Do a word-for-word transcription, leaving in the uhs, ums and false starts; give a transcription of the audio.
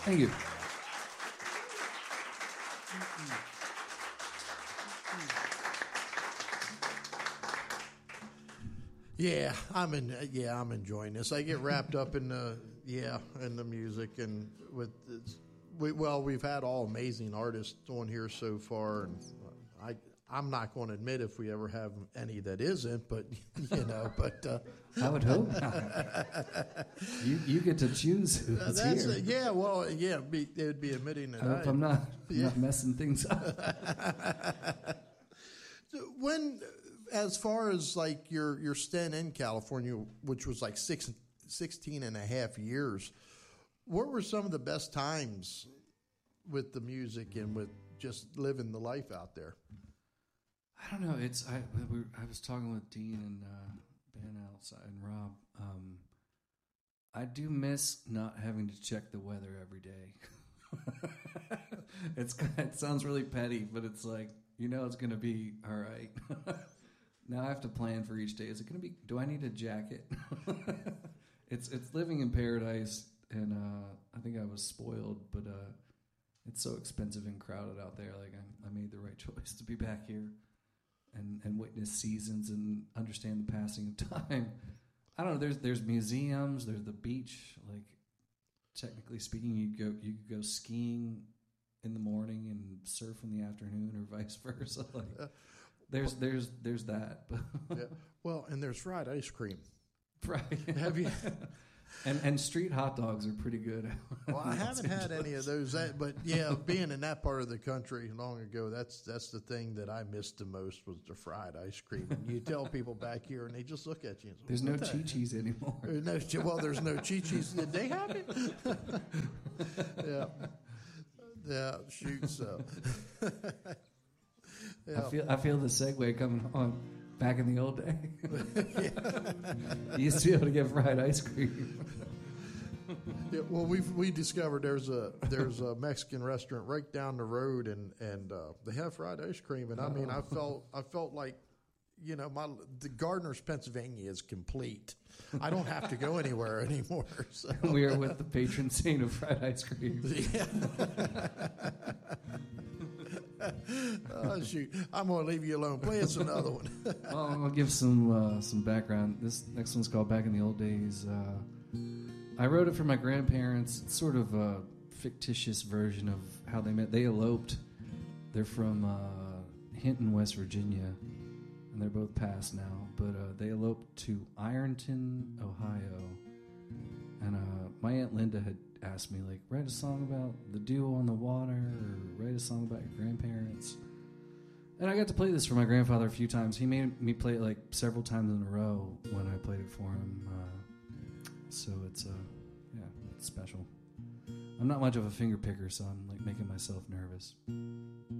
Thank you. Yeah, I'm in. Yeah, I'm enjoying this. I get wrapped up in the yeah in the music and with this, we, well, we've had all amazing artists on here so far, and I I'm not going to admit if we ever have any that isn't, but you know, but uh, I would hope not. you you get to choose who's that's here. a, yeah. Well, yeah, it'd be, it would be admitting that I hope I, I'm not yeah. not messing things up. So when, as far as like your your stint in California, which was like six, sixteen and a half years, what were some of the best times with the music and with just living the life out there? I don't know. It's I. We were, I was talking with Dean and uh, Ben outside and Rob. Um, I do miss not having to check the weather every day. it's it sounds really petty, but it's like you know it's gonna be all right. Now I have to plan for each day. Is it gonna be? Do I need a jacket? it's it's living in paradise, and uh, I think I was spoiled, but uh, it's so expensive and crowded out there. Like I, I made the right choice to be back here. And, and witness seasons and understand the passing of time. I don't know. There's there's museums. There's the beach. Like technically speaking, you go you could go skiing in the morning and surf in the afternoon, or vice versa. Like there's there's there's that. Yeah. Well, and there's fried ice cream. Right. Have you? And and street hot dogs are pretty good. Well, I haven't had any of those, that, but yeah, being in that part of the country long ago, that's that's the thing that I missed the most was the fried ice cream. And you tell people back here, and they just look at you. And say, there's no Chi-Chi's anymore. There's no, well, there's no Chi-Chi's. Did they have it? Yeah, yeah. Shoot, so. Yeah. I feel I feel the segue coming on. Back in the old day, you used to be able to get fried ice cream. Yeah, well, we we discovered there's a there's a Mexican restaurant right down the road, and and uh, they have fried ice cream, and I mean, I felt I felt like, you know, my the Gardner's Pennsylvania is complete. I don't have to go anywhere anymore. So. We are with the patron saint of fried ice cream. Yeah. Oh, shoot. I'm going to leave you alone. Play us another one. Well, I'll give some uh, some background. This next one's called Back in the Old Days. Uh, I wrote it for my grandparents. It's sort of a fictitious version of how they met. They eloped. They're from uh, Hinton, West Virginia, and they're both passed now. But uh, they eloped to Ironton, Ohio. And uh, my Aunt Linda had asked me, like, write a song about the duo on the water, or write a song about your grandparents. And I got to play this for my grandfather a few times. He made me play it like several times in a row when I played it for him. Uh, so it's, uh, yeah, it's special. I'm not much of a finger picker, so I'm like making myself nervous.